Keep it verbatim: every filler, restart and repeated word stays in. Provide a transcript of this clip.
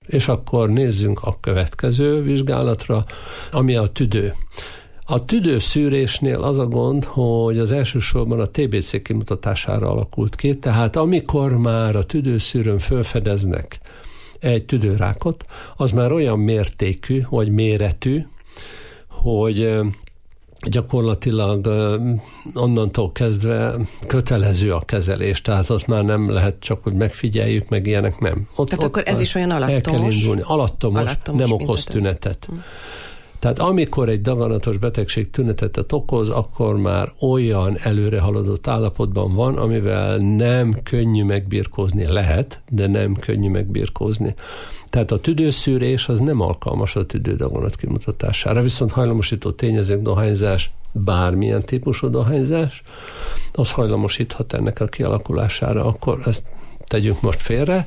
És akkor nézzünk a következő vizsgálatra, ami a tüdő. A tüdőszűrésnél az a gond, hogy az elsősorban a té bé cé kimutatására alakult ki, tehát amikor már a tüdőszűrőn felfedeznek egy tüdőrákot, az már olyan mértékű, vagy méretű, hogy gyakorlatilag onnantól kezdve kötelező a kezelés, tehát azt már nem lehet csak, hogy megfigyeljük, meg ilyenek nem. Ott, tehát ott akkor ez is olyan alattomos? El kell indulni. Alattomos, alattomos nem okoz tünetet. Hm. Tehát amikor egy daganatos betegség tünetet okoz, akkor már olyan előre haladott állapotban van, amivel nem könnyű megbirkózni. Lehet, de nem könnyű megbirkózni. Tehát a tüdőszűrés az nem alkalmas a tüdődaganat kimutatására, viszont hajlamosító tényezők, dohányzás, bármilyen típusú dohányzás, az hajlamosíthat ennek a kialakulására, akkor ezt tegyünk most félre.